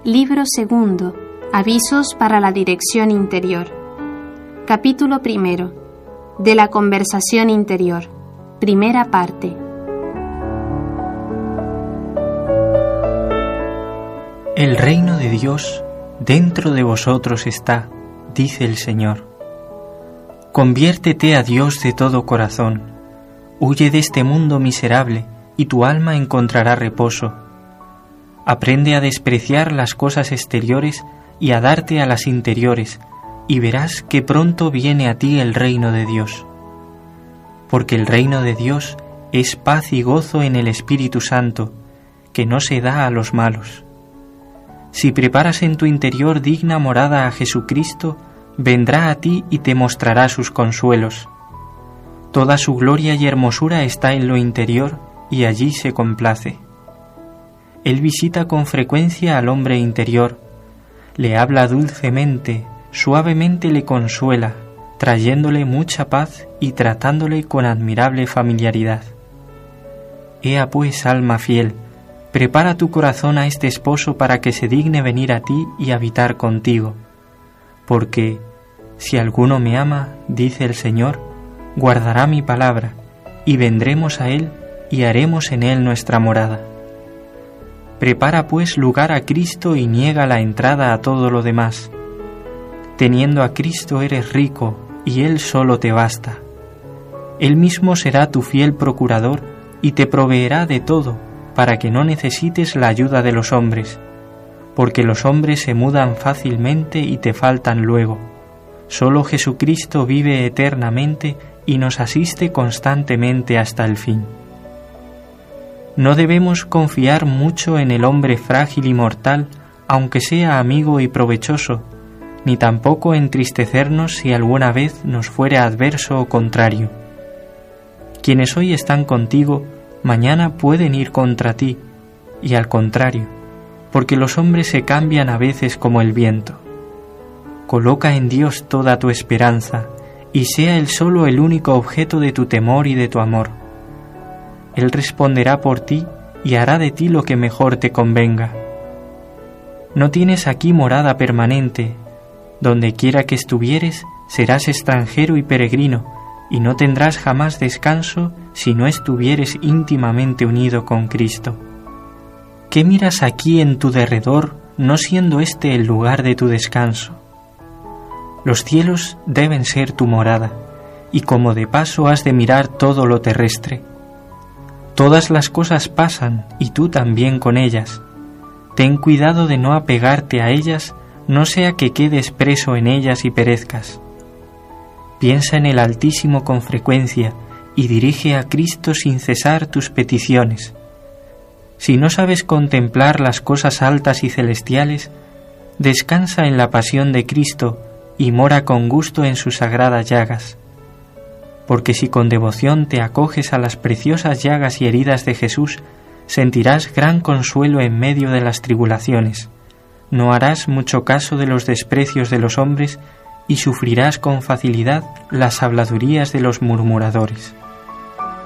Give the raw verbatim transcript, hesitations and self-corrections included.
Libro segundo. Avisos para la dirección interior. Capítulo primero. De la conversación interior. Primera parte. El reino de Dios dentro de vosotros está, dice el Señor. Conviértete a Dios de todo corazón. Huye de este mundo miserable y tu alma encontrará reposo. Aprende a despreciar las cosas exteriores y a darte a las interiores, y verás que pronto viene a ti el reino de Dios. Porque el reino de Dios es paz y gozo en el Espíritu Santo, que no se da a los malos. Si preparas en tu interior digna morada a Jesucristo, vendrá a ti y te mostrará sus consuelos. Toda su gloria y hermosura está en lo interior y allí se complace. Él visita con frecuencia al hombre interior, le habla dulcemente, suavemente le consuela, trayéndole mucha paz y tratándole con admirable familiaridad. Ea pues, alma fiel, prepara tu corazón a este esposo para que se digne venir a ti y habitar contigo, porque si alguno me ama, dice el Señor, guardará mi palabra, y vendremos a él y haremos en él nuestra morada. Prepara pues lugar a Cristo y niega la entrada a todo lo demás. Teniendo a Cristo eres rico, y Él solo te basta. Él mismo será tu fiel procurador y te proveerá de todo, para que no necesites la ayuda de los hombres, porque los hombres se mudan fácilmente y te faltan luego. Solo Jesucristo vive eternamente y nos asiste constantemente hasta el fin. No debemos confiar mucho en el hombre frágil y mortal, aunque sea amigo y provechoso, ni tampoco entristecernos si alguna vez nos fuere adverso o contrario. Quienes hoy están contigo, mañana pueden ir contra ti, y al contrario, porque los hombres se cambian a veces como el viento. Coloca en Dios toda tu esperanza, y sea Él solo el único objeto de tu temor y de tu amor. Él responderá por ti y hará de ti lo que mejor te convenga. No tienes aquí morada permanente. Donde quiera que estuvieres, serás extranjero y peregrino, y no tendrás jamás descanso si no estuvieres íntimamente unido con Cristo. ¿Qué miras aquí en tu derredor, no siendo este el lugar de tu descanso? Los cielos deben ser tu morada, y como de paso has de mirar todo lo terrestre. Todas las cosas pasan, y tú también con ellas. Ten cuidado de no apegarte a ellas, no sea que quedes preso en ellas y perezcas. Piensa en el Altísimo con frecuencia, y dirige a Cristo sin cesar tus peticiones. Si no sabes contemplar las cosas altas y celestiales, descansa en la pasión de Cristo, y mora con gusto en sus sagradas llagas. Porque si con devoción te acoges a las preciosas llagas y heridas de Jesús, sentirás gran consuelo en medio de las tribulaciones, no harás mucho caso de los desprecios de los hombres y sufrirás con facilidad las habladurías de los murmuradores.